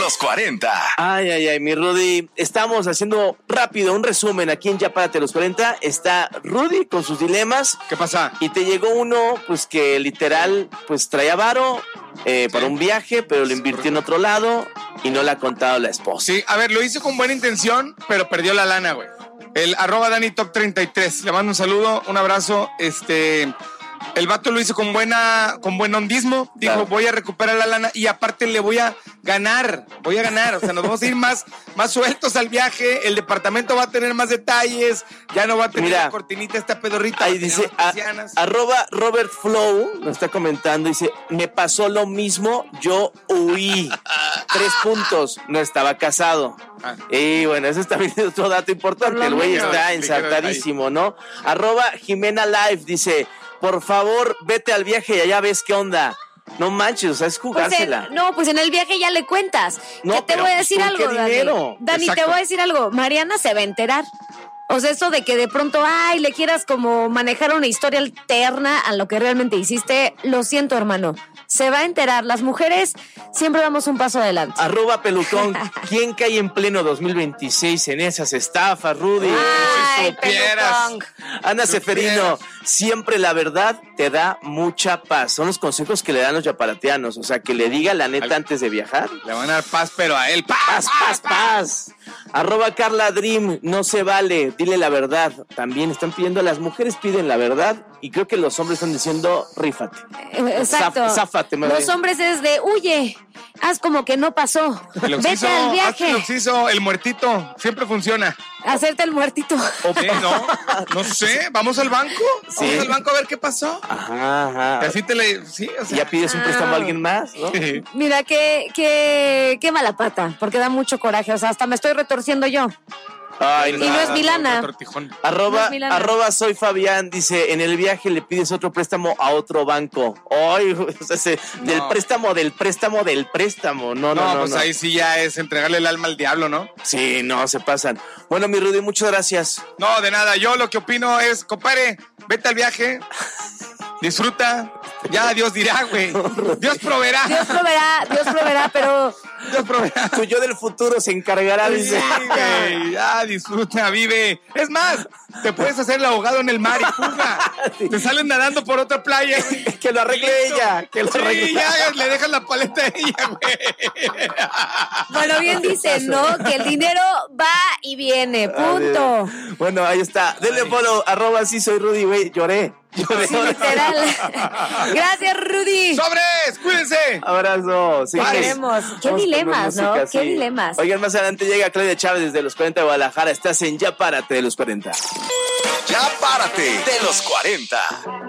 los 40. Ay, mi Rudy. Estamos haciendo rápido un resumen aquí en Ya Párate los 40. Está Rudy con sus dilemas. ¿Qué pasa? Y te llegó uno, pues que literal, pues traía varo para un viaje, pero lo invirtió en otro lado y no le ha contado la esposa. Sí, a ver, lo hizo con buena intención, pero perdió la lana, güey. El @DaniTop33. Le mando un saludo, un abrazo. El vato lo hizo con buen hondismo. Dijo, claro, voy a recuperar la lana y aparte le voy a ganar. O sea, nos vamos a ir más sueltos al viaje. El departamento va a tener más detalles. Ya no va a tener la cortinita esta pedorrita. Ahí dice, @RobertFlow nos está comentando, dice, me pasó lo mismo, yo huí. 3 puntos, no estaba casado. Y bueno, ese también es otro dato importante. El güey está ensartadísimo, ¿no? @JimenaLive dice, por favor, vete al viaje y allá ves qué onda. No manches, o sea, es jugársela. Pues en el viaje ya le cuentas. No, te voy a decir algo, Dani, te voy a decir algo. Mariana se va a enterar. O sea, eso de que de pronto, le quieras como manejar una historia alterna a lo que realmente hiciste, lo siento, hermano. Se va a enterar. Las mujeres siempre damos un paso adelante. @Pelucón. ¿Quién cae en pleno 2026 en esas estafas, Rudy? Ay, Pelucón. Ana Seferino, siempre la verdad te da mucha paz. Son los consejos que le dan los yaparateanos. O sea, que le diga la neta antes de viajar. Le van a dar paz, pero a él, paz. @Carla Dream, no se vale, dile la verdad. También están pidiendo, las mujeres piden la verdad y creo que los hombres están diciendo, rífate. Exacto. Záfate, los hombres es de, huye, haz como que no pasó. Vete al viaje. El muertito, siempre funciona. Hacerte el muertito. No sé, ¿vamos al banco? Sí. Vamos al banco a ver qué pasó. Ajá. Y así sí, o sea. Ya pides un préstamo a alguien más, ¿no? Mira, qué mala pata, porque da mucho coraje, o sea, hasta me estoy retorciendo yo. Ay, y no es mi lana. Soy Fabián, dice, en el viaje le pides otro préstamo a otro banco. Ay, del préstamo. No. Pues ahí sí ya es entregarle el alma al diablo, ¿no? Sí, no, se pasan. Bueno, mi Rudy, muchas gracias. No, de nada, yo lo que opino es, compadre, vete al viaje, disfruta, ya Dios dirá, güey. Dios proveerá, pero... Dios proveerá. Tu yo del futuro se encargará, dice. Sí, güey, ya disfruta, vive. Es más, te puedes hacer el ahogado en el mar y fuga. Sí. Te salen nadando por otra playa. Que lo arregle ella. Ya le dejas la paleta a ella, güey. Bueno, bien dicen, ¿no? Que el dinero va y viene, punto. Bueno, ahí está. Denle follow, @sí soy Rudy, güey. Lloré. Sí, literal. Gracias, Rudy. ¡Sobres! ¡Cuídense! Abrazo. Sí, qué dilemas, ¿no? Qué dilemas. Oigan, más adelante llega Claudia Chávez desde los 40 de Guadalajara. Estás en Ya Párate de los 40. Ya Párate de los 40.